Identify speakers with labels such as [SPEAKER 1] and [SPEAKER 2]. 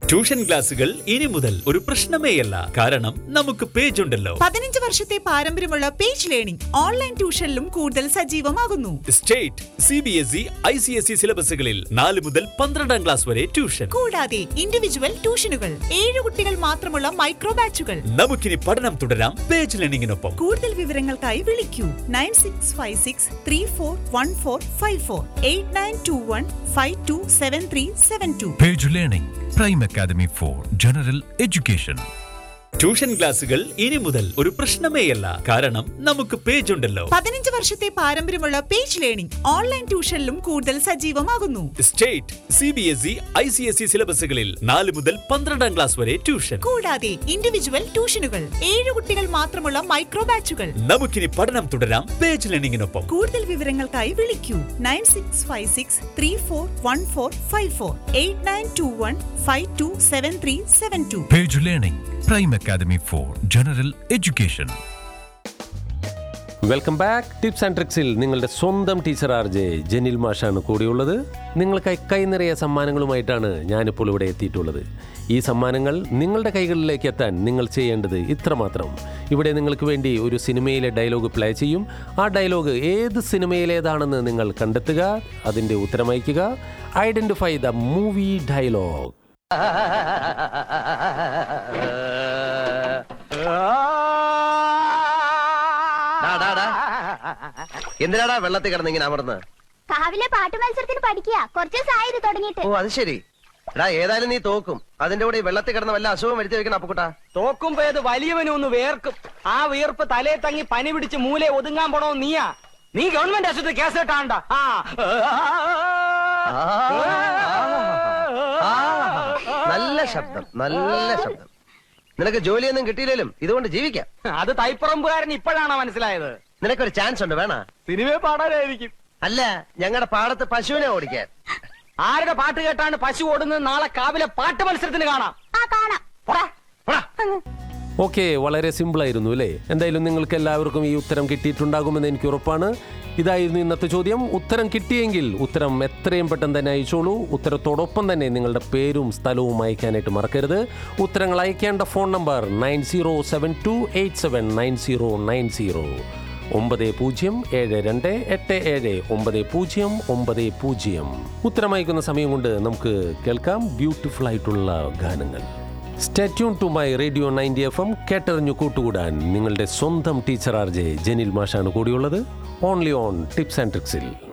[SPEAKER 1] Tuition ക്ലാസുകൾ ഇനി മുതൽ ഒരു പ്രശ്നമേയല്ല. കാരണം നമുക്ക് പേജ് ഉണ്ടല്ലോ.
[SPEAKER 2] 15 വർഷത്തെ പാരമ്പര്യമുള്ള പേജ് ലേണിംഗ് ഓൺലൈൻ ട്യൂഷനിലും കൂടുതൽ സജീവമാകുന്നു.
[SPEAKER 1] സ്റ്റേറ്റ്, CBSE, ICSE സിലബസുകളിൽ 4 മുതൽ 12ാം ക്ലാസ് വരെ ട്യൂഷൻ.
[SPEAKER 2] കൂടാതെ ഇൻഡിവിജ്വൽ ട്യൂഷനുകൾ, 7 കുട്ടികൾ മാത്രമുള്ള മൈക്രോ ബാച്ചുകൾ.
[SPEAKER 1] നമുക്കിനി പഠനം തുടരാം പേജ് ലേണിംഗിനൊപ്പം.
[SPEAKER 2] കൂടുതൽ വിവരങ്ങൾക്കായി വിളിക്കൂ 9656341454 8921527372.
[SPEAKER 3] Page Learning, Prime Academy for General Education.
[SPEAKER 1] Tuition ക്ലാസുകൾ ഇനി മുതൽ ഒരു പ്രശ്നമേയല്ല. കാരണം നമുക്ക് പേജ് ഉണ്ടല്ലോ.
[SPEAKER 2] 15 വർഷത്തെ പാരമ്പര്യമുള്ള പേജ് ലേണിംഗ് ഓൺലൈൻ ട്യൂഷനിലും കൂടുതൽ സജീവമാകുന്നു.
[SPEAKER 1] സ്റ്റേറ്റ്, CBSE, ICSE സിലബസുകളിൽ 4 മുതൽ 12ാം ക്ലാസ് വരെ ട്യൂഷൻ.
[SPEAKER 2] കൂടാതെ ഇൻഡിവിജ്വൽ ട്യൂഷനുകൾ, 7 കുട്ടികൾ മാത്രമുള്ള മൈക്രോ ബാച്ചുകൾ.
[SPEAKER 1] നമുക്കിനി പഠനം തുടരാം പേജ് ലേണിംഗിനൊപ്പം.
[SPEAKER 2] കൂടുതൽ വിവരങ്ങൾക്കായി വിളിക്കൂ 9656341454 8921527372.
[SPEAKER 3] Page Learning, Prime Academy for General Education.
[SPEAKER 4] Welcome back. Tips and ട്രിക്സിൽ നിങ്ങളുടെ സ്വന്തം ടീച്ചർ RJ ജനിൽ മാഷാണ് കൂടിയുള്ളത്. നിങ്ങൾക്കായി കൈനിറയ സമ്മാനങ്ങളുമായിട്ടാണ് ഞാനിപ്പോൾ ഇവിടെ എത്തിയിട്ടുള്ളത്. ഈ സമ്മാനങ്ങൾ നിങ്ങളുടെ കൈകളിലേക്ക് എത്താൻ നിങ്ങൾ ചെയ്യേണ്ടത് ഇത്രമാത്രം. ഇവിടെ നിങ്ങൾക്ക് വേണ്ടി ഒരു സിനിമയിലെ ഡയലോഗ് പ്ലേ ചെയ്യും. ആ ഡയലോഗ് ഏത് സിനിമയിലേതാണെന്ന് നിങ്ങൾ കണ്ടെത്തുക, അതിൻ്റെ ഉത്തരം അയയ്ക്കുക. Identify the movie dialogue.
[SPEAKER 5] എന്തിനാടാ വെള്ളത്തിൽ കിടന്ന് ഇങ്ങനെ അമർന്ന്?
[SPEAKER 6] കാവിലെ പാട്ട് മത്സരത്തിന് പഠിക്കുക. കുറച്ച് ദിവസമായി ഇത് തുടങ്ങിയിട്ട്.
[SPEAKER 5] ഓ അത് ശരി. എടാ ഏതായാലും നീ തോക്കും. അതിന്റെ കൂടെ ഈ വെള്ളത്തിൽ കിടന്ന വല്ല അസുഖം വരുത്തി വെക്കണം അപ്പുക്കുട്ടാ.
[SPEAKER 7] തോക്കുമ്പോ ഏത് വലിയവനൊന്ന് വേർക്കും. ആ വിയർപ്പ് തലേ തങ്ങി പനി പിടിച്ച് മൂലെ ഒതുങ്ങാൻ പോണോ നീയാ? നീ ഗവൺമെന്റ് ആശുപത്രി കേസ് കേട്ടാണ്ട.
[SPEAKER 5] നല്ല ശബ്ദം, നല്ല ശബ്ദം. നിനക്ക് ജോലിയൊന്നും കിട്ടിയില്ലേലും ഇതുകൊണ്ട് ജീവിക്കാം.
[SPEAKER 7] അത് തൈപ്പറമ്പുകാരൻ ഇപ്പോഴാണോ മനസ്സിലായത്?
[SPEAKER 5] നിനക്കൊരു ചാൻസ് ഉണ്ട്, വേണ?
[SPEAKER 7] സിനിമയെ പാടാനായിരിക്കും.
[SPEAKER 5] അല്ല, ഞങ്ങളുടെ പാടത്ത് പശുവിനെ ഓടിക്കാൻ.
[SPEAKER 7] ആരുടെ പാട്ട് കേട്ടാണ് പശു ഓടുന്നത്? നാളെ കാവിലെ പാട്ട് മത്സരത്തിന് കാണാം.
[SPEAKER 4] ഓക്കെ, വളരെ സിമ്പിളായിരുന്നു അല്ലേ? എന്തായാലും നിങ്ങൾക്ക് എല്ലാവർക്കും ഈ ഉത്തരം കിട്ടിയിട്ടുണ്ടാകുമെന്ന് എനിക്ക് ഉറപ്പാണ്. ഇതായിരുന്നു ഇന്നത്തെ ചോദ്യം. ഉത്തരം കിട്ടിയെങ്കിൽ ഉത്തരം എത്രയും പെട്ടെന്ന് തന്നെ അയച്ചോളൂ. ഉത്തരത്തോടൊപ്പം തന്നെ നിങ്ങളുടെ പേരും സ്ഥലവും അയക്കാനായിട്ട് മറക്കരുത്. ഉത്തരങ്ങൾ അയക്കേണ്ട ഫോൺ നമ്പർ 9072879090 9072879090. ഉത്തരം അയക്കുന്ന സമയം കൊണ്ട് നമുക്ക് കേൾക്കാം ബ്യൂട്ടിഫുൾ ആയിട്ടുള്ള ഗാനങ്ങൾ. Stay tune to my radio 90 FM. കേട്ടറിഞ്ഞു കൂട്ടുകൂടാൻ നിങ്ങളുടെ സ്വന്തം ടീച്ചർ RJ ജനിൽ മാഷാണ് കൂടിയുള്ളത്. Only on tips and ട്രിക്സിൽ.